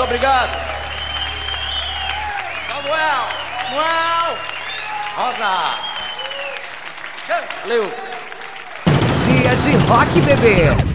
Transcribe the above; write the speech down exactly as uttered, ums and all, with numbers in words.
muito obrigado. Samuel! Samuel! Rosa! Valeu. Dia de rock, bebê.